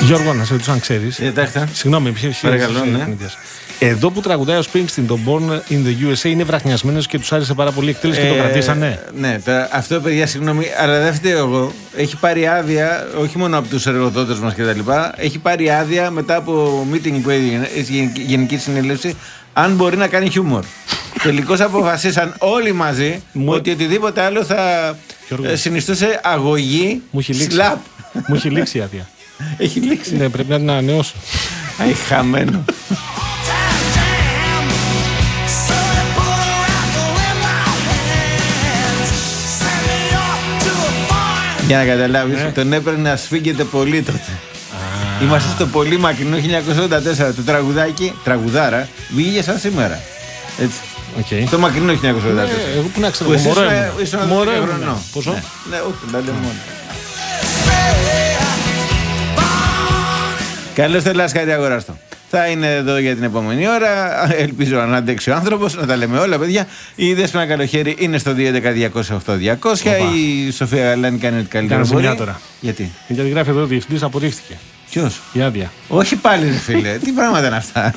Γιώργο, να σε ρωτήσω αν ξέρεις. Συγγνώμη, ποιος. Παρακαλώ, ναι. Εδώ που τραγουδάει ο Springsteen, το Born in the USA, είναι βραχνιασμένος και τους άρεσε πάρα πολύ η εκτέλεση και το κρατήσανε. Ναι, αυτό παιδιά, συγγνώμη, αλλά δεν φταίω εγώ. Έχει πάρει άδεια, όχι μόνο από τους εργοδότες μας κτλ. Έχει πάρει άδεια μετά από meeting που έγινε, γενική συνέλευση, αν μπορεί να κάνει χιούμορ. Τελικώς αποφασίσαν όλοι μαζί ότι οτιδήποτε άλλο θα συνιστούσε αγωγή, σλαπ. Μου έχει λήξει η άδεια. Έχει λήξει. Ναι, πρέπει να την ανανεώσω. Αϊ, χαμένο. Για να καταλάβεις, τον έπαιρνε να σφίγγεται πολύ τότε. Είμαστε στο πολύ μακρινό 1984. Το τραγουδάκι, τραγουδάρα, βγήκε σαν σήμερα. Έτσι. Okay. Το μακρινό 1984. Εγώ που να ξέρω, μωρό χρονό. Πόσο? Ναι, όχι, δεν λέω μόνο. Καλώς το Λάσκαρη, αγοράστο. Θα είναι εδώ για την επόμενη ώρα. Ελπίζω να αντέξει ο άνθρωπος, να τα λέμε όλα, παιδιά. Η Δέσποινα Καλοχέρη είναι στο 211-208-200. Η Σοφία Γαλάνη κάνει ό,τι καλύτερο μπορεί. Τώρα. Γιατί? Γιατί γράφει εδώ ο διευθυντής απορρίφθηκε. Ποιος? Η άδεια. Όχι πάλι, ρε φίλε. Τι πράγματα είναι αυτά.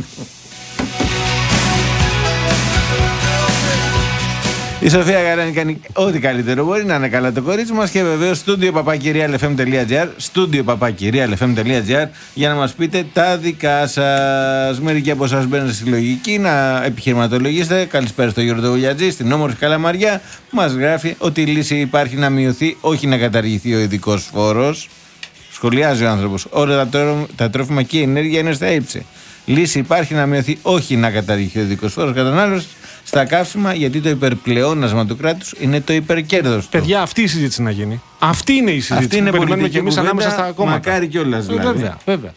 Η Σοφία Γαράνη κάνει ό,τι καλύτερο μπορεί, να είναι καλά το κορίτσι μας και βεβαίως studio@realfm.gr, studio@realfm.gr, για να μας πείτε τα δικά σας. Μερικοί από εσάς μπαίνετε στη λογική να επιχειρηματολογήσετε. Καλησπέρα στο Γιώργο Γουλιατζή, στην όμορφη Καλαμαριά, που μας γράφει ότι η λύση υπάρχει να μειωθεί, όχι να καταργηθεί ο ειδικός φόρος. Σχολιάζει ο άνθρωπος. Όλα τα τρόφιμα και η ενέργεια είναι στα ύψη. Λύση υπάρχει να μειωθεί, όχι να καταργηθεί ο ειδικός φόρος κατανάλωσης στα καύσιμα, γιατί το υπερπλεόνασμα του κράτους είναι το υπερκέρδος. Παιδιά, αυτή η συζήτηση να γίνει. Αυτή είναι η συζήτηση. Αυτή είναι που περιμένουμε πολιτική και εμείς ανάμεσα στα κόμματα. Μακάρι κιόλας δηλαδή. Βέβαια, βέβαια.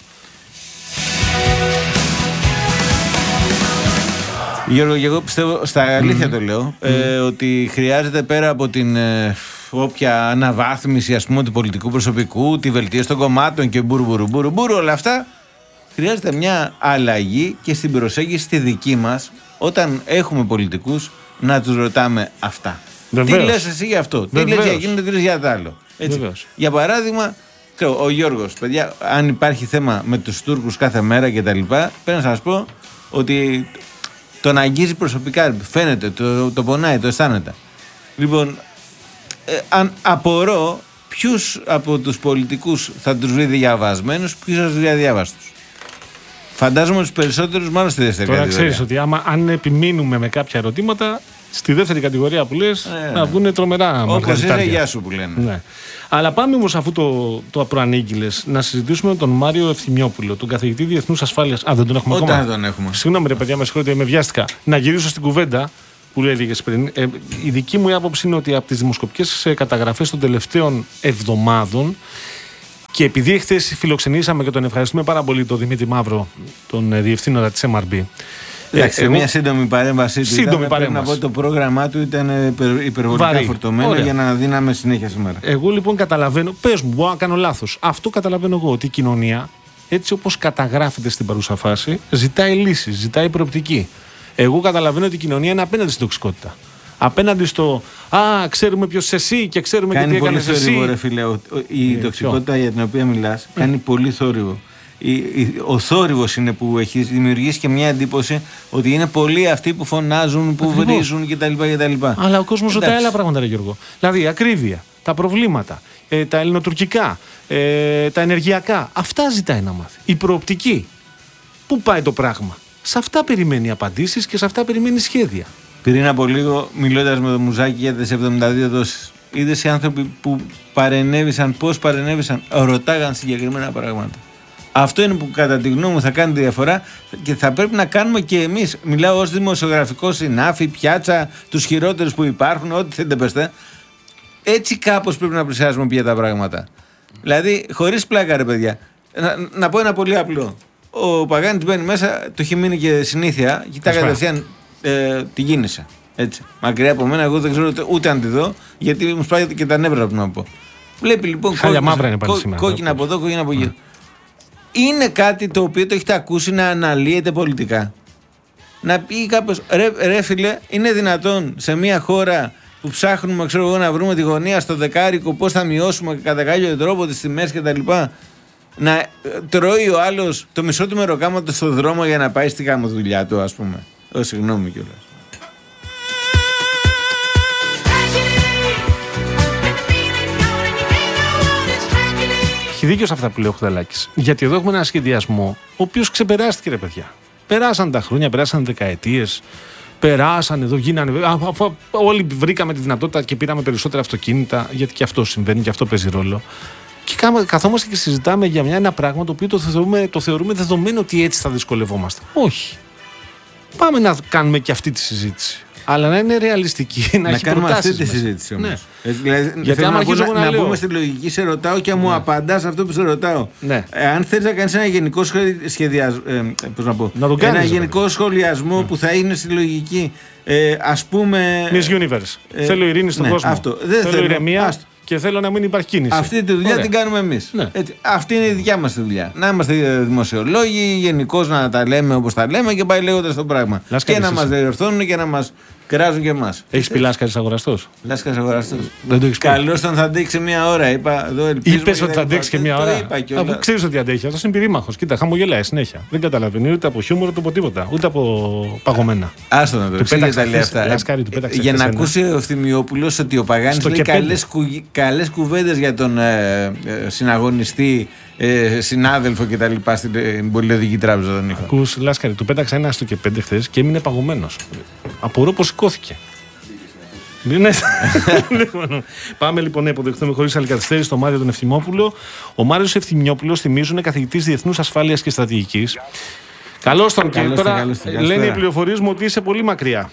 Γιώργο, και εγώ πιστεύω, στα αλήθεια το λέω, ότι χρειάζεται πέρα από την όποια αναβάθμιση, ας πούμε, του πολιτικού προσωπικού, τη βελτίωση των κομμάτων και μπουρου, όλα αυτά, χρειάζεται μια αλλαγή και στην προσέγγιση τη δική μας, όταν έχουμε πολιτικούς, να τους ρωτάμε αυτά. Βεβαίως. Τι λες εσύ για αυτό, τι λες για εκείνο, τι λες για το άλλο. Έτσι. Για παράδειγμα, ο Γιώργος, παιδιά, αν υπάρχει θέμα με τους Τούρκους κάθε μέρα κτλ., πρέπει να σας πω ότι τον αγγίζει προσωπικά, φαίνεται, το πονάει, το αισθάνεται. Λοιπόν, αν απορώ ποιους από τους πολιτικούς θα τους βρει διαβασμένους, ποιους θα τους βρει αδιάβαστους. Φαντάζομαι τους περισσότερους μάλλον στη δεύτερη κατηγορία. Τώρα ξέρεις ότι αν επιμείνουμε με κάποια ερωτήματα, στη δεύτερη κατηγορία που λες, να βγουν τρομερά όπως είναι, γεια σου που λένε. Ναι. Αλλά πάμε όμως, αφού το προανήγγειλες, να συζητήσουμε με τον Μάριο Ευθυμιόπουλο, τον καθηγητή Διεθνούς Ασφάλειας. Δεν τον έχουμε ακόμα. Όταν τον έχουμε. Συγγνώμη, ρε παιδιά, με συγχωρείτε, με βιάστηκα. Να γυρίσω στην κουβέντα που έλεγες πριν. Η δική μου άποψη είναι ότι από τις δημοσκοπικές καταγραφές των τελευταίων εβδομάδων, και επειδή χθες φιλοξενήσαμε και τον ευχαριστούμε πάρα πολύ τον Δημήτρη Μαύρο, τον διευθύνοντα της MRB. Εντάξει, μια σύντομη παρέμβασή του. Πρέπει να πω το πρόγραμμά του ήταν υπερβολικά φορτωμένο για να δίναμε συνέχεια σήμερα. Εγώ λοιπόν καταλαβαίνω, πες μου, μπορώ να κάνω λάθος. Αυτό καταλαβαίνω εγώ, ότι η κοινωνία, έτσι όπως καταγράφεται στην παρούσα φάση, ζητάει λύσεις, ζητάει προοπτική. Εγώ καταλαβαίνω ότι η κοινωνία είναι απέναντι στην τοξικότητα. Απέναντι στο ξέρουμε ποιος είσαι εσύ και ξέρουμε και τι έκανες εσύ. Κάνει πολύ θόρυβο, ρε φίλε. Η τοξικότητα για την οποία μιλάς κάνει πολύ θόρυβο. Ο θόρυβος είναι που έχει δημιουργήσει και μια εντύπωση ότι είναι πολλοί αυτοί που φωνάζουν, που βρίζουν κτλ. Αλλά ο κόσμος ρωτάει άλλα πράγματα, ρε Γιώργο. Δηλαδή, η ακρίβεια, τα προβλήματα, τα ελληνοτουρκικά, τα ενεργειακά. Αυτά ζητάει να μάθει. Η προοπτική. Πού πάει το πράγμα. Σε αυτά περιμένει απαντήσεις και σε αυτά περιμένει σχέδια. Πριν από λίγο, μιλώντας με το Μουζάκι για τις 72 δόσεις, είδες οι άνθρωποι που παρενέβησαν, πώς παρενέβησαν, ρωτάγαν συγκεκριμένα πράγματα. Αυτό είναι που κατά τη γνώμη μου θα κάνει τη διαφορά και θα πρέπει να κάνουμε και εμείς. Μιλάω ως δημοσιογραφικό συνάφι, πιάτσα, τους χειρότερους που υπάρχουν, ό,τι θέλετε πέστε. Έτσι κάπως πρέπει να πλησιάζουμε πια τα πράγματα. Δηλαδή, χωρίς πλάκα, ρε παιδιά. Να πω ένα πολύ απλό. Ο Παγάνης μπαίνει μέσα, το έχει μείνει και συνήθεια, κοιτά κατευθείαν τη κίνηση. Έτσι. Μακριά από μένα, εγώ δεν ξέρω ούτε αν τη δω, γιατί μου σπάγεται και τα νεύρα που να πω. Βλέπει λοιπόν κόκκινα από εδώ, κόκκινα από εκεί. Είναι κάτι το οποίο το έχετε ακούσει να αναλύεται πολιτικά. Να πει κάποιος, ρε φίλε, είναι δυνατόν σε μια χώρα που ψάχνουμε, ξέρω εγώ, να βρούμε τη γωνία στο δεκάρικο, πώς θα μειώσουμε κατά κάποιο τρόπο τις τιμές κτλ. να τρώει ο άλλος το μισό του μεροκάματος στο δρόμο για να πάει στη γαμοδουλειά του, ας πούμε. Συγγνώμη κιόλας. Έχει δίκιο σε αυτά που λέει ο Χουδαλάκης. Γιατί εδώ έχουμε ένα σχεδιασμό ο οποίος ξεπεράστηκε, ρε παιδιά. Περάσαν τα χρόνια, περάσαν δεκαετίες. Περάσαν εδώ, γίνανε. Όλοι βρήκαμε τη δυνατότητα και πήραμε περισσότερα αυτοκίνητα, γιατί και αυτό συμβαίνει και αυτό παίζει ρόλο. Και καθόμαστε και συζητάμε για ένα πράγμα το οποίο το θεωρούμε δεδομένο ότι έτσι θα δυσκολευόμαστε. Όχι. Πάμε να κάνουμε και αυτή τη συζήτηση. Αλλά να είναι ρεαλιστική, να έχει κάνουμε προτάσεις αυτή τη μέσα. συζήτηση όμως. Ναι. Δηλαδή, γιατί άμα αρχίζω να μπούμε στη λογική, σε ρωτάω και μου απαντάς αυτό που σε ρωτάω. Ναι. Αν θέλεις να κάνεις ένα γενικό σχεδιασμό, πώς να πω, να το κάνεις, ένα γενικό σχολιασμό που θα είναι στη λογική, ας πούμε... Miss Universe. Θέλω ειρήνη στον κόσμο. Αυτό. Θέλω ηρεμία. Και θέλω να μην υπάρχει κίνηση. Αυτή τη δουλειά την κάνουμε εμείς. Ναι. Αυτή είναι η δικιά μας τη δουλειά. Να είμαστε δημοσιολόγοι, γενικώς να τα λέμε όπως τα λέμε και πάει λέγοντας το πράγμα. Και να μας διορθώνουν και να μας κράζουν και εμάς. Έχεις πει Λάσκαρης αγοραστός? Λάσκαρης αγοραστός. Δεν το έχεις πει? Καλώς τον θα αντέξει μια ώρα. Είπες ότι θα αντέξει και μια ώρα. Αφού ξέρεις ότι αντέχει. Αυτός είναι πυρήμαχος. Κοίτα, χαμογελάει συνέχεια. Δεν καταλαβαίνει ούτε από χιούμορ ούτε από τίποτα. Ούτε από παγωμένα. Άστο να το εξήγησε τα λέει αυτά. Για να ακούσει ο Ευθυμιόπουλος ότι ο Παγάνης λέει καλές κουβέντες για τον συναγωνιστή, συνάδελφο κτλ. Στην Πολυδική Τράπεζα τον είχα. Ακούς, Λάσκαρη, του πέταξα ένα στο και 5 χθες και έμεινε παγωμένος. Απορώ πως σηκώθηκε. Πάμε λοιπόν να υποδεχθούμε χωρίς άλλη καθυστέρηση τον Μάριο τον Ευθυμιόπουλο. Ο Μάριος Ευθυμιόπουλος, θυμίζουν, καθηγητής Διεθνούς Ασφάλειας και Στρατηγικής. Καλώς τον, και τώρα λένε οι πληροφορίες μου ότι είσαι πολύ μακριά.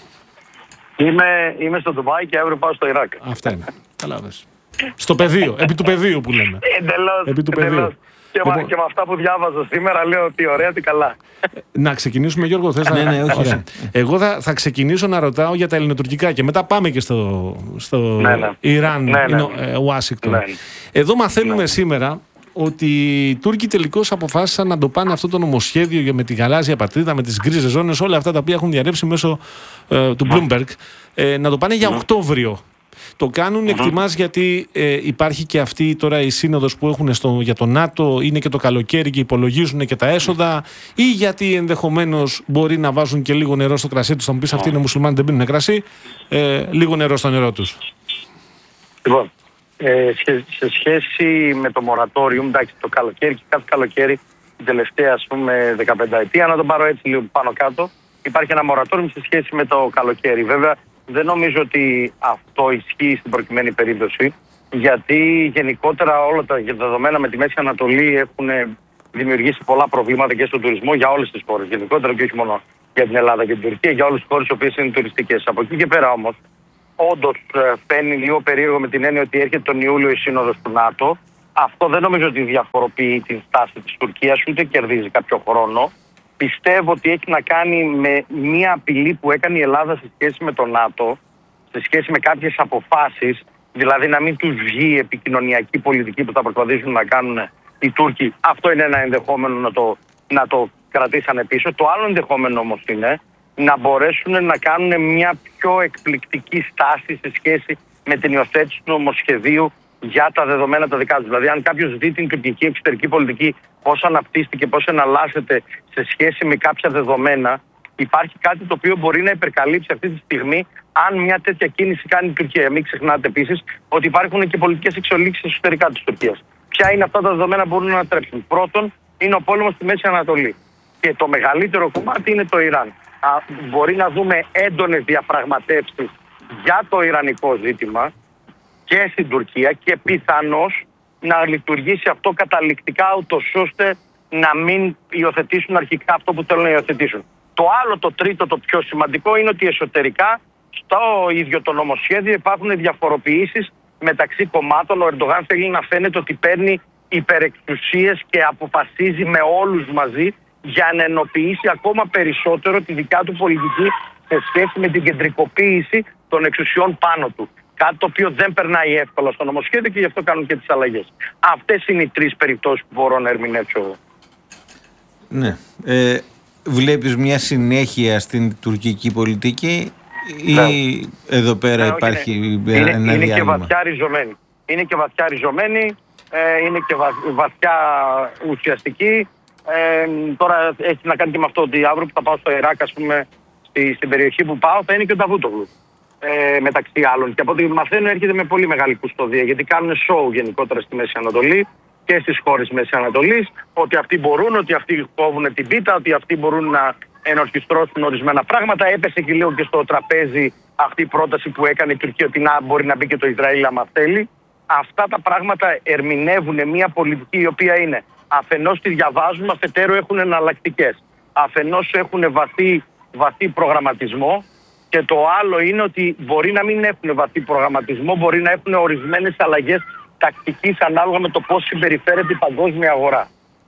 Είμαι στο Ντουμπάι και αύριο πάω στο Ιράκ. Αυτά είναι. Κατάλαβες. Στο πεδίο, επί του πεδίου που λέμε. Εντελώς. Και με αυτά που διάβαζα σήμερα λέω ότι ωραία, τι καλά. Να ξεκινήσουμε, Γιώργο, θες να... Ναι, όχι. Εγώ θα ξεκινήσω να ρωτάω για τα ελληνοτουρκικά και μετά πάμε και στο Ιράν, Ουάσιγκτον. Εδώ μαθαίνουμε σήμερα ότι οι Τούρκοι τελικώς αποφάσισαν να το πάνε αυτό το νομοσχέδιο με τη γαλάζια πατρίδα, με τις γκρίζες ζώνες, όλα αυτά τα οποία έχουν διαρρεύσει μέσω του Bloomberg, να το πάνε για Οκτώβριο. Το κάνουν, εκτιμάς, γιατί υπάρχει και αυτή τώρα η σύνοδος που έχουν για το ΝΑΤΟ, είναι και το καλοκαίρι και υπολογίζουν και τα έσοδα, ή γιατί ενδεχομένως μπορεί να βάζουν και λίγο νερό στο κρασί τους? Θα μου πεις, αυτοί είναι μουσουλμάνοι, δεν πίνουν κρασί, λίγο νερό στο νερό τους. Λοιπόν, σε σχέση με το μορατόριο, εντάξει, το καλοκαίρι και κάθε καλοκαίρι, την τελευταία ας πούμε 15 ετία, να το πάρω έτσι λίγο πάνω κάτω, υπάρχει ένα μορατόριο σε σχέση με το καλοκαίρι. Βέβαια, δεν νομίζω ότι αυτό ισχύει στην προκειμένη περίπτωση, γιατί γενικότερα όλα τα δεδομένα με τη Μέση Ανατολή έχουν δημιουργήσει πολλά προβλήματα και στον τουρισμό για όλες τις χώρες. Γενικότερα και όχι μόνο για την Ελλάδα και την Τουρκία, για όλες τις χώρες οι οποίες είναι τουριστικές. Από εκεί και πέρα όμως, όντως φαίνει λίγο περίεργο με την έννοια ότι έρχεται τον Ιούλιο η σύνοδος του ΝΑΤΟ. Αυτό δεν νομίζω ότι διαφοροποιεί την στάση της Τουρκίας, ούτε κερδίζει κάποιο χρόνο. Πιστεύω ότι έχει να κάνει με μια απειλή που έκανε η Ελλάδα σε σχέση με το ΝΑΤΟ, σε σχέση με κάποιες αποφάσεις, δηλαδή να μην τους βγει η επικοινωνιακή πολιτική που θα προσπαθήσουν να κάνουν οι Τούρκοι. Αυτό είναι ένα ενδεχόμενο να το κρατήσανε πίσω. Το άλλο ενδεχόμενο όμως είναι να μπορέσουν να κάνουν μια πιο εκπληκτική στάση σε σχέση με την υιοθέτηση του νομοσχεδίου για τα δεδομένα τα δικά τους. Δηλαδή, αν κάποιος δει την τουρκική εξωτερική πολιτική, πώς αναπτύσσεται, πώς εναλλάσσεται σε σχέση με κάποια δεδομένα, υπάρχει κάτι το οποίο μπορεί να υπερκαλύψει αυτή τη στιγμή αν μια τέτοια κίνηση κάνει η Τουρκία. Μην ξεχνάτε επίσης ότι υπάρχουν και πολιτικές εξελίξεις εσωτερικά της Τουρκίας. Ποια είναι αυτά τα δεδομένα που μπορούν να ανατρέψουν? Πρώτον, είναι ο πόλεμος στη Μέση Ανατολή. Και το μεγαλύτερο κομμάτι είναι το Ιράν. Μπορεί να δούμε έντονες διαπραγματεύσεις για το ιρανικό ζήτημα και στην Τουρκία και πιθανώς να λειτουργήσει αυτό καταληκτικά, ούτως ώστε να μην υιοθετήσουν αρχικά αυτό που θέλουν να υιοθετήσουν. Το άλλο, το τρίτο, το πιο σημαντικό είναι ότι εσωτερικά στο ίδιο το νομοσχέδιο υπάρχουν διαφοροποιήσεις μεταξύ κομμάτων. Ο Ερντογάν θέλει να φαίνεται ότι παίρνει υπερεξουσίες και αποφασίζει με όλους μαζί για να ενοποιήσει ακόμα περισσότερο τη δικιά του πολιτική σε σχέση με την κεντρικοποίηση των εξουσιών πάνω του. Κάτι το οποίο δεν περνάει εύκολα στο νομοσχέδιο και γι' αυτό κάνουν και τις αλλαγές. Αυτές είναι οι τρεις περιπτώσεις που μπορώ να ερμηνεύσω. Ναι. Βλέπεις μια συνέχεια στην τουρκική πολιτική ή εδώ πέρα υπάρχει ένα διάλειμμα? Είναι και βαθιά ριζωμένη. Είναι και βαθιά ριζωμένη. είναι και βαθιά ουσιαστική. Τώρα έχει να κάνει και με αυτό ότι αύριο που θα πάω στο Ιράκ, ας πούμε, στην περιοχή που πάω, θα είναι και ο Νταβούτογλου. Μεταξύ άλλων. Και από ό,τι μαθαίνω, έρχεται με πολύ μεγάλη κουστοδία, γιατί κάνουν show γενικότερα στη Μέση Ανατολή και στις χώρες της Μέσης Ανατολής, ότι αυτοί μπορούν, ότι αυτοί κόβουν την πίτα, ότι αυτοί μπορούν να ενορχιστρώσουν ορισμένα πράγματα. Έπεσε και λίγο και στο τραπέζι αυτή η πρόταση που έκανε η Τουρκία, ότι μπορεί να μπει και το Ισραήλ άμα θέλει. Αυτά τα πράγματα ερμηνεύουν μια πολιτική η οποία είναι αφενός τη διαβάζουμε, αφετέρου έχουν εναλλακτικές. Αφενός έχουν βαθύ προγραμματισμό. Και το άλλο είναι ότι μπορεί να μην έχουν βαθύ προγραμματισμό, μπορεί να έχουν ορισμένες αλλαγές τακτικής ανάλογα με το πώς συμπεριφέρεται η παγκόσμια αγορά.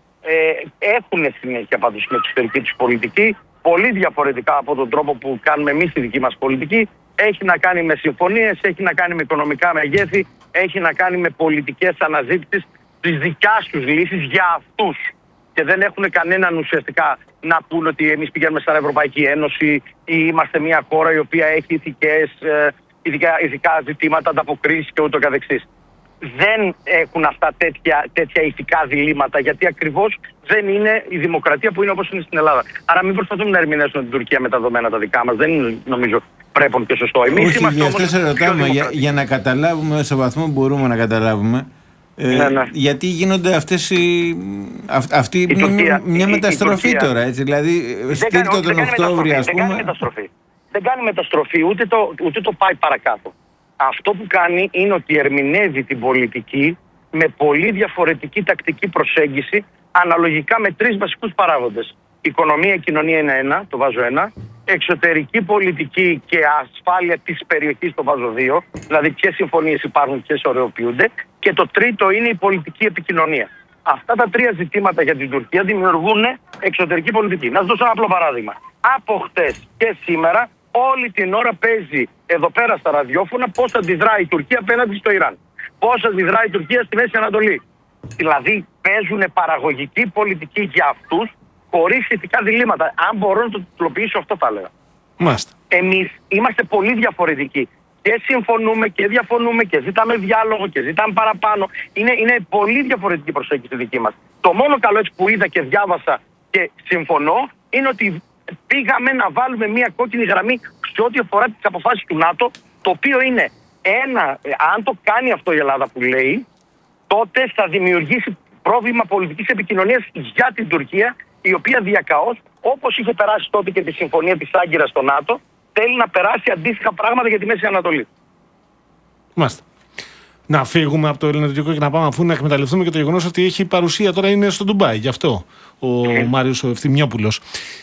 Έχουν συνέχεια πάντως στην εξωτερική τους πολιτική, πολύ διαφορετικά από τον τρόπο που κάνουμε εμείς τη δική μας πολιτική. Έχει να κάνει με συμφωνίες, έχει να κάνει με οικονομικά μεγέθη, έχει να κάνει με πολιτικές αναζήτησης της δικιάς τους λύσης για αυτούς. Και δεν έχουν κανέναν ουσιαστικά να πούν ότι εμείς πηγαίνουμε σαν Ευρωπαϊκή Ένωση ή είμαστε μια χώρα η οποία έχει ηθικά ζητήματα, ανταποκρίσεις και ούτω καθεξής. Δεν έχουν αυτά τέτοια ηθικά διλήμματα, γιατί ακριβώς δεν είναι η δημοκρατία που είναι όπως είναι στην Ελλάδα. Άρα μην προσπαθούμε να ερμηνεύσουμε την Τουρκία με τα δεδομένα τα δικά μας. Δεν είναι, νομίζω, πρέπον και σωστό. Εμείς όχι, γι' αυτό σε ρωτάμε, για να καταλάβουμε όσο βαθμό μπορούμε να καταλάβουμε. Γιατί γίνονται αυτή μια μεταστροφή τώρα, έτσι, δηλαδή στείλτε τον Οκτώβριο, ας πούμε. Δεν κάνει μεταστροφή, ούτε το πάει παρακάτω. Αυτό που κάνει είναι ότι ερμηνεύει την πολιτική με πολύ διαφορετική τακτική προσέγγιση αναλογικά με τρεις βασικούς παράγοντες. Οικονομία, κοινωνία είναι ένα, το βάζω ένα. Εξωτερική πολιτική και ασφάλεια της περιοχής, το βάζω δύο. Δηλαδή ποιες συμφωνίες υπάρχουν, ποιες ωρεοποιούνται. Και το τρίτο είναι η πολιτική επικοινωνία. Αυτά τα τρία ζητήματα για την Τουρκία δημιουργούν εξωτερική πολιτική. Να σας δώσω ένα απλό παράδειγμα. Από χτες και σήμερα όλη την ώρα παίζει εδώ πέρα στα ραδιόφωνα πώς αντιδράει η Τουρκία απέναντι στο Ιράν. Πώς αντιδράει η Τουρκία στη Μέση Ανατολή. Δηλαδή παίζουν παραγωγική πολιτική για αυτούς χωρίς ηθικά διλήμματα. Αν μπορώ να το τυπλοποιήσω, αυτό θα έλεγα. Εμείς είμαστε πολύ διαφορετικοί. Και συμφωνούμε και διαφωνούμε και ζητάμε διάλογο και ζητάμε παραπάνω. Είναι πολύ διαφορετική προσέγγιση δική μας. Το μόνο καλό έτσι που είδα και διάβασα και συμφωνώ είναι ότι πήγαμε να βάλουμε μια κόκκινη γραμμή σε ό,τι αφορά τις αποφάσεις του ΝΑΤΟ, το οποίο είναι αν το κάνει αυτό η Ελλάδα που λέει, τότε θα δημιουργήσει πρόβλημα πολιτικής επικοινωνίας για την Τουρκία, η οποία διακαώς, όπως είχε περάσει τότε και τη συμφωνία της Άγκυρας στο ΝΑΤΟ, θέλει να περάσει αντίστοιχα πράγματα για τη Μέση Ανατολή. Μάλιστα. Να φύγουμε από το ελληνικό και να πάμε, αφού να εκμεταλλευτούμε και το γεγονός ότι έχει παρουσία τώρα, είναι στο Ντουμπάι. Γι' αυτό ο Μάριος ο Ευθυμιόπουλος.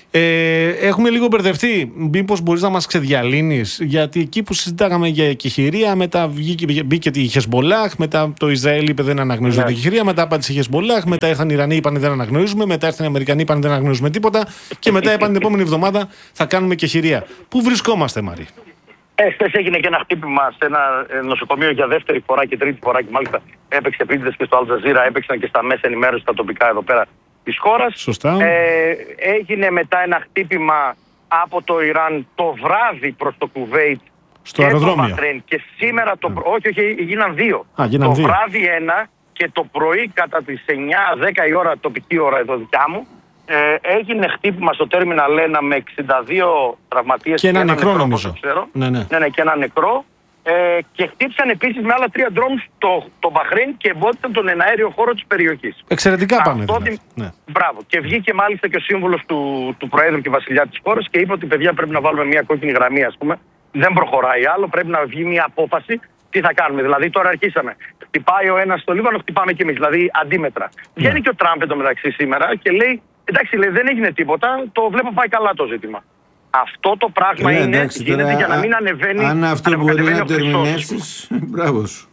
Έχουμε λίγο μπερδευτεί. Μήπως μπορείς να μας ξεδιαλύνεις? Γιατί εκεί που συζητάγαμε για εκεχηρία, μετά μπήκε τη Χεσμολάχ, μετά το Ισραήλ είπε δεν αναγνωρίζουμε την εκεχηρία, μετά απάντησε η Χεσμολάχ, μετά ήρθαν οι Ιρανοί, είπαν δεν αναγνωρίζουμε, μετά ήρθαν οι Αμερικανοί, είπαν δεν αναγνωρίζουμε τίποτα και μετά είπαν την επόμενη εβδομάδα θα κάνουμε εκεχηρία. Πού βρισκόμαστε, Μάρη? Χθες έγινε και ένα χτύπημα σε ένα νοσοκομείο για δεύτερη φορά και τρίτη φορά, και μάλιστα έπαιξε επίτηδες και στο Αλτζαζίρα, έπαιξαν και στα μέσα ενημέρωση τα τοπικά εδώ πέρα της χώρας. Σωστά. Έγινε μετά ένα χτύπημα από το Ιράν το βράδυ προς το Κουβέιτ στο αεροδρόμιο. Και σήμερα όχι, γίναν δύο. Το βράδυ ένα και το πρωί κατά τις 9-10 η ώρα, τοπική ώρα εδώ δικιά μου, έγινε χτύπημα στο Τέρμιναλ 1 με 62 τραυματίες και ένα νεκρό, νομίζω. Ναι, και ένα νεκρό. Και χτύπησαν επίσης με άλλα 3 drones το Μπαχρέιν και εμπόδισαν τον εναέριο χώρο της περιοχής. Εξαιρετικά πάνε. Δηλαδή. Μπράβο. Και βγήκε μάλιστα και ο σύμβουλος του Προέδρου και Βασιλιά της χώρας και είπε ότι παιδιά πρέπει να βάλουμε μια κόκκινη γραμμή, ας πούμε. Δεν προχωράει άλλο, πρέπει να βγει μια απόφαση. Τι θα κάνουμε? Δηλαδή τώρα αρχίσαμε. Χτυπάει ο ένας στο Λίβανο, χτυπάμε κι εμείς. Δηλαδή αντίμετρα. Βγαίνει και ο Τραμπ εντωμεταξύ σήμερα και λέει: εντάξει, λέει, δεν έγινε τίποτα, το βλέπω πάει καλά το ζήτημα. Αυτό το πράγμα γίνεται τώρα, για να μην ανεβαίνει. Αν αυτό μπορεί να το ερμηνεύσεις, μπράβο σου.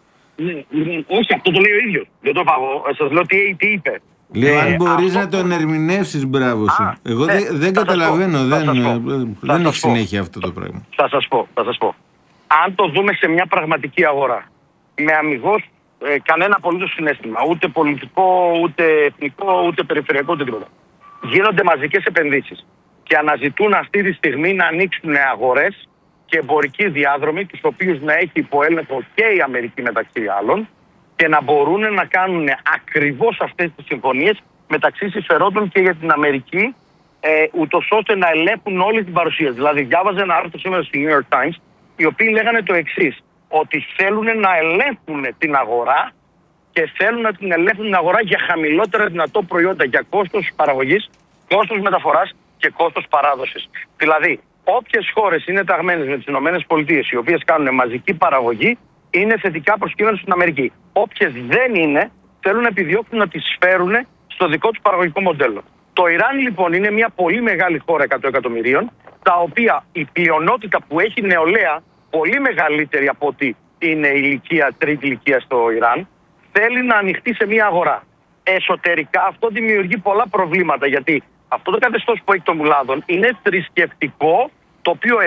Όχι, αυτό το λέει ο ίδιος. Δεν το είπα εγώ. Σας λέω τι είπε. Λέω, αν μπορείς να τον ερμηνεύσεις, μπράβο σου. Εγώ δεν καταλαβαίνω, δεν έχει συνέχεια αυτό το πράγμα. Θα σας πω. Αν το δούμε σε μια πραγματική αγορά, με αμιγώς κανένα απολύτως συναίσθημα, ούτε πολιτικό, ούτε εθνικό, ούτε περιφερειακό, ούτε τίποτα. Γίνονται μαζικές επενδύσεις και αναζητούν αυτή τη στιγμή να ανοίξουν αγορές και εμπορικοί διάδρομοι, τους οποίους να έχει υπό έλεγχο και η Αμερική μεταξύ άλλων, και να μπορούν να κάνουν ακριβώς αυτές τις συμφωνίες μεταξύ συμφερόντων και για την Αμερική, ούτως ώστε να ελέγχουν όλη την παρουσία. Δηλαδή, διάβαζα ένα άρθρο σήμερα στη New York Times, οι οποίοι λέγανε το εξής, ότι θέλουν να ελέγχουν την αγορά και θέλουν να την ελέγχουν την αγορά για χαμηλότερα δυνατό προϊόντα, για κόστος παραγωγής, κόστος μεταφοράς και κόστος παράδοσης. Δηλαδή, όποιες χώρες είναι ταγμένες με τις ΗΠΑ, οι οποίες κάνουν μαζική παραγωγή, είναι θετικά προσκύμενες στην Αμερική. Όποιες δεν είναι, θέλουν να επιδιώξουν να τις φέρουν στο δικό τους παραγωγικό μοντέλο. Το Ιράν λοιπόν είναι μια πολύ μεγάλη χώρα 100 εκατομμυρίων, τα οποία η πλειονότητα που έχει νεολαία, πολύ μεγαλύτερη από ότι είναι τρίτη ηλικία στο Ιράν, θέλει να ανοιχτεί σε μια αγορά. Εσωτερικά αυτό δημιουργεί πολλά προβλήματα, γιατί αυτό το καθεστώς που έχει των μουλάδων είναι θρησκευτικό, το οποίο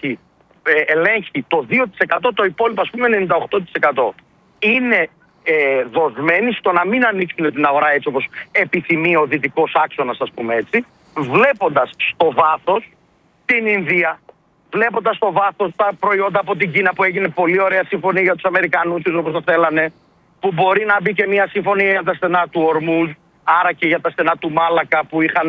ελέγχει το 2%, το υπόλοιπο ας πούμε 98%. Είναι δοσμένοι στο να μην ανοίξουν την αγορά έτσι όπως επιθυμεί ο δυτικός άξονας, ας πούμε έτσι, βλέποντας στο βάθος την Ινδία, βλέποντας στο βάθος τα προϊόντα από την Κίνα που έγινε πολύ ωραία συμφωνία για τους Αμερικανούς όπως το θέλανε, που μπορεί να μπει και μια συμφωνία για τα στενά του Ορμούζ, άρα και για τα στενά του Μάλακα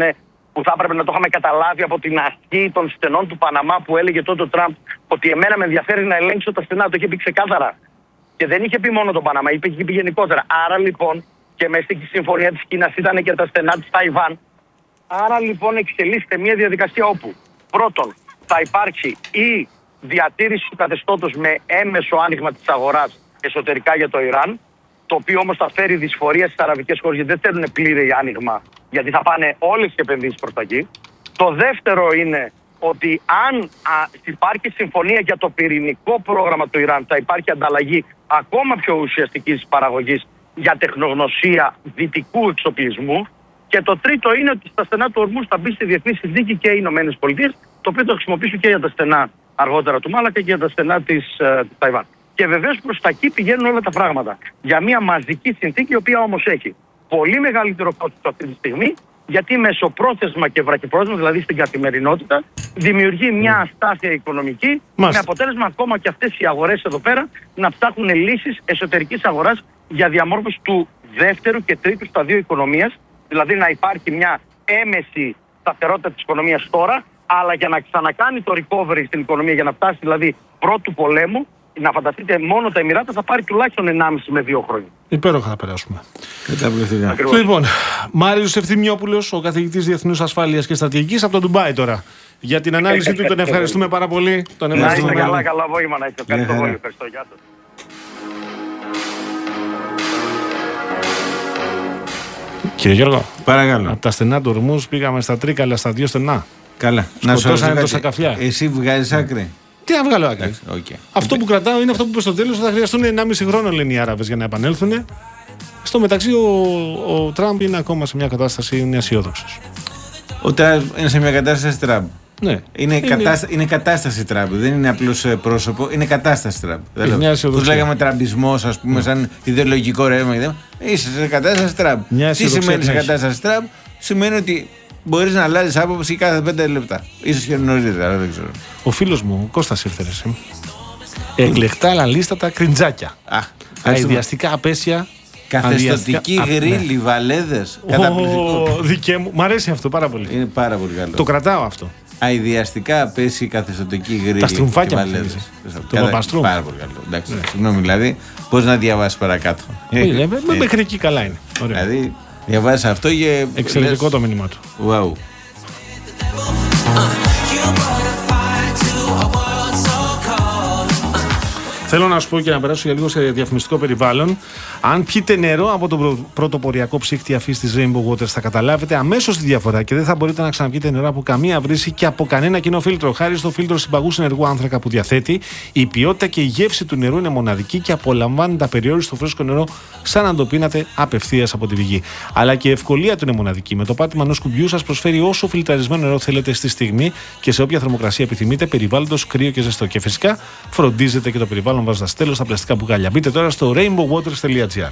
που θα έπρεπε να το είχαμε καταλάβει από την αρχή των στενών του Παναμά, που έλεγε τότε ο Τραμπ ότι εμένα με ενδιαφέρει να ελέγξω τα στενά. Το είχε πει ξεκάθαρα. Και δεν είχε πει μόνο τον Παναμά, είχε πει γενικότερα. Άρα λοιπόν και μέσα στη συμφωνία της Κίνας ήταν και τα στενά της Ταϊβάν. Άρα λοιπόν εξελίσσεται μια διαδικασία όπου πρώτον θα υπάρξει η διατήρηση του καθεστώτος με έμμεσο άνοιγμα της αγοράς εσωτερικά για το Ιράν, το οποίο όμως θα φέρει δυσφορία στις αραβικές χώρες, γιατί δεν θέλουν πλήρη άνοιγμα, γιατί θα πάνε όλες οι επενδύσεις προς τα εκεί. Το δεύτερο είναι ότι αν υπάρχει συμφωνία για το πυρηνικό πρόγραμμα του Ιράν, θα υπάρχει ανταλλαγή ακόμα πιο ουσιαστικής παραγωγής για τεχνογνωσία δυτικού εξοπλισμού. Και το τρίτο είναι ότι στα στενά του Ορμούζ θα μπει στη διεθνή συνθήκη και οι Ηνωμένες Πολιτείες, το οποίο θα χρησιμοποιήσουν και για τα στενά αργότερα του Μάλακα και για τα στενά της Ταϊβάν. Και βεβαίως προς τα εκεί πηγαίνουν όλα τα πράγματα. Για μια μαζική συνθήκη, η οποία όμως έχει πολύ μεγαλύτερο κόστος αυτή τη στιγμή, γιατί μεσοπρόθεσμα και βραχυπρόθεσμα, δηλαδή στην καθημερινότητα, δημιουργεί μια αστάθεια οικονομική, με αποτέλεσμα ακόμα και αυτές οι αγορές εδώ πέρα να ψάχνουν λύσεις εσωτερικής αγοράς για διαμόρφωση του δεύτερου και τρίτου σταδίου οικονομίας, δηλαδή να υπάρχει μια έμεση σταθερότητα της οικονομίας τώρα, αλλά για να ξανακάνει το recovery στην οικονομία, για να φτάσει δηλαδή πρώτου πολέμου, να φανταστείτε μόνο τα Εμιράτα θα πάρει τουλάχιστον 1,5 με 2 χρόνια. Υπέροχα θα περάσουμε. Καταπληκτικά. Λοιπόν, Μάριος Ευθυμιόπουλος, ο καθηγητής Διεθνούς Ασφάλειας και Στρατηγικής από το Ντουμπάι τώρα. Για την ανάλυση του τον ευχαριστούμε πάρα πολύ. Να είστε καλά, καλά απόγευμα να είστε. Ευχαριστώ πολύ. Ευχαριστώ. Γεια σας. Κύριε Γιώργο, παρακαλώ. Από τα στενά του Ορμούζ πήγαμε στα Τρίκαλα, στα 2 στενά. Καλά. Σκοτώσανε τόσα καφιά. Εσύ βγάζεις άκρη. Τι να βγάλω άκρη. Okay. Αυτό που κρατάω είναι αυτό που είπε στο τέλος, θα χρειαστούν 1,5 χρόνο, λένε οι Άραβες, για να επανέλθουν. Στο μεταξύ, ο Τραμπ είναι ακόμα σε μια κατάσταση, είναι αισιόδοξος. Ο Τραμπ είναι σε μια κατάσταση Τραμπ. Ναι. Είναι κατάσταση Τραμπ. Δεν είναι απλώς πρόσωπο, είναι κατάσταση Τραμπ. Πώς λέγαμε τραμπισμός, ας πούμε, σαν ιδεολογικό ρεύμα. Είσαι σε κατάσταση Τραμπ. Τι σημαίνει σε κατάσταση Τραμπ? Σημαίνει ότι μπορείς να αλλάζεις άποψη κάθε 5 λεπτά. Ίσως και νωρίτερα, δεν ξέρω. Ο φίλος μου, ο Κώστας ήρθε. Εκλεκτά αλαλίστατα κριντζάκια. Αειδιαστικά απέσια. Καθεστωτική γρίλη, βαλέδες. Καταπληκτικό. Δικέ μου. Μ' αρέσει αυτό πάρα πολύ. Είναι πάρα πολύ καλό. Το κρατάω αυτό. Αειδιαστικά απέσια, καθεστωτική γρίλη. Τα στρουμφάκια μου. Το παπαστρούμ. Πάρα πολύ καλό. Εντάξει, συγγνώμη, δηλαδή, πώς να διαβάσεις παρακάτω. Μέχρι εκεί καλά είναι. Δηλαδή, διαβάζεις αυτό και. Εξαιρετικό το μήνυμα του. Wow. Θέλω να σου πω και να περάσω για λίγο σε διαφημιστικό περιβάλλον. Αν πιείτε νερό από τον πρωτοποριακό ψύχτη αφής της Rainbow Waters, θα καταλάβετε αμέσως τη διαφορά και δεν θα μπορείτε να ξαναπιείτε νερό από καμία βρύση και από κανένα κοινό φίλτρο. Χάρη στο φίλτρο συμπαγού ενεργού άνθρακα που διαθέτει, η ποιότητα και η γεύση του νερού είναι μοναδική και απολαμβάνεται απεριόριστο φρέσκο νερό σαν να το πίνατε απευθείας από τη πηγή. Αλλά και η ευκολία του είναι μοναδική. Με το πάτημα ενός κουμπιού σας προσφέρει όσο φιλτραρισμένο νερό θέλετε στη στιγμή και σε όποια θερμοκρασία επιθυμείτε, περιβάλλοντος κρύο και ζεστό. Και φυσικά φροντίζετε και το περιβάλλον βάζοντας τέλος στα πλαστικά μπουκάλια. Μπείτε τώρα στο rainbowwaters.gr.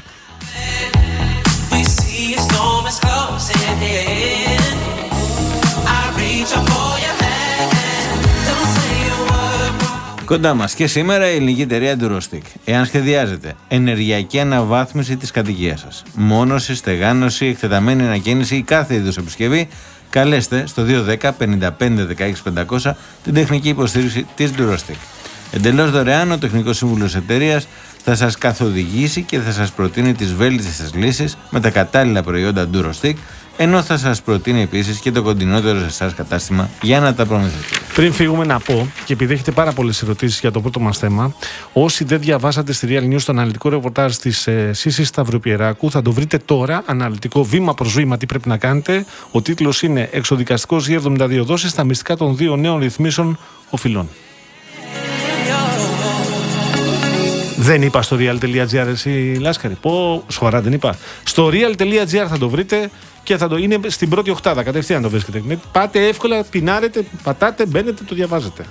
Κοντά μας και σήμερα η ελληνική εταιρεία Durostic. Εάν σχεδιάζετε ενεργειακή αναβάθμιση της κατοικίας σας, μόνωση, στεγάνωση, εκτεταμένη ανακαίνιση ή κάθε είδους επισκευή, καλέστε στο 210 55 16 500 την τεχνική υποστήριξη της Durostic. Εντελώς δωρεάν, ο τεχνικός σύμβουλος εταιρείας θα σας καθοδηγήσει και θα σας προτείνει τις βέλτιστες λύσεις με τα κατάλληλα προϊόντα Durostic, ενώ θα σας προτείνει επίσης και το κοντινότερο σε εσάς κατάστημα για να τα προμηθευτείτε. Πριν φύγουμε να πω, και επειδή έχετε πάρα πολλές ερωτήσεις για το πρώτο μας θέμα, όσοι δεν διαβάσατε στη Real News το αναλυτικό ρεπορτάζ της Σύσης Σταυροπιεράκου, θα το βρείτε τώρα, αναλυτικό βήμα προς βήμα τι πρέπει να κάνετε. Ο τίτλος είναι «Εξοδικαστικός G72 δόσεις στα μυστικά των 2 νέων ρυθμίσεων οφειλών». Δεν είπα στο real.gr εσύ Λάσκαρη. Σοβαρά δεν είπα. Στο real.gr θα το βρείτε και θα το είναι στην πρώτη οκτάδα. Κατευθείαν το βρίσκετε. Πάτε εύκολα, πινάρετε, πατάτε, μπαίνετε, το διαβάζετε.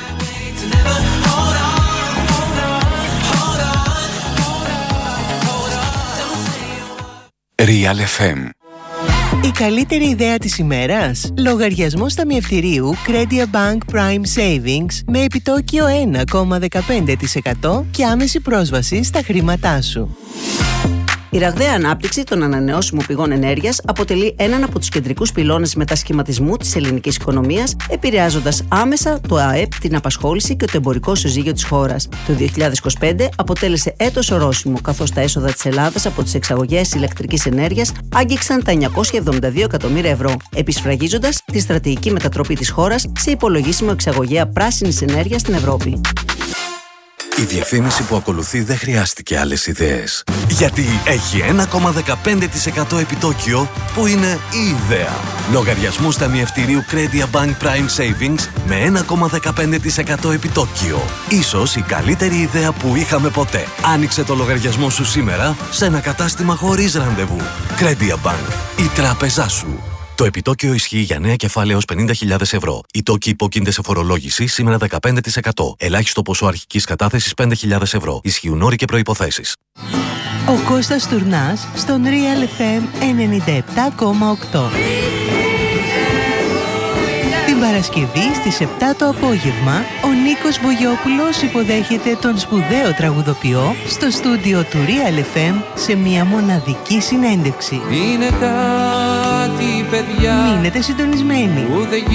Real FM. Η καλύτερη ιδέα της ημέρας? Λογαριασμός ταμιευτηρίου Credia Bank Prime Savings με επιτόκιο 1,15% και άμεση πρόσβαση στα χρήματά σου. Η ραγδαία ανάπτυξη των ανανεώσιμων πηγών ενέργειας αποτελεί έναν από τους κεντρικούς πυλώνες μετασχηματισμού της ελληνικής οικονομίας, επηρεάζοντας άμεσα το ΑΕΠ, την απασχόληση και το εμπορικό ισοζύγιο της χώρας. Το 2025 αποτέλεσε έτος ορόσημο, καθώς τα έσοδα της Ελλάδας από τις εξαγωγές ηλεκτρικής ενέργειας άγγιξαν τα 972 εκατομμύρια ευρώ, επισφραγίζοντας τη στρατηγική μετατροπή της χώρας σε υπολογίσιμο εξαγωγέα πράσινης ενέργειας στην Ευρώπη. Η διαφήμιση που ακολουθεί δεν χρειάστηκε άλλες ιδέες. Γιατί έχει 1,15% επιτόκιο που είναι η ιδέα. Λογαριασμούς ταμιευτηρίου Credia Bank Prime Savings με 1,15% επιτόκιο. Ίσως η καλύτερη ιδέα που είχαμε ποτέ. Άνοιξε το λογαριασμό σου σήμερα σε ένα κατάστημα χωρίς ραντεβού. Credia Bank. Η τράπεζά σου. Το επιτόκιο ισχύει για νέα κεφάλαια έως 50.000 ευρώ. Οι τόκοι υπόκεινται σε φορολόγηση σήμερα 15%. Ελάχιστο ποσό αρχικής κατάθεσης 5.000 ευρώ. Ισχύουν όροι και προϋποθέσεις. Ο Κώστας Τουρνάς στον Real FM 97,8. Την Παρασκευή στις 7 το απόγευμα, ο Νίκος Μπογιόπουλος υποδέχεται τον σπουδαίο τραγουδοποιό στο στούντιο του Real FM σε μια μοναδική συνέντευξη. Είναι κάτι, παιδιά, μείνετε συντονισμένοι.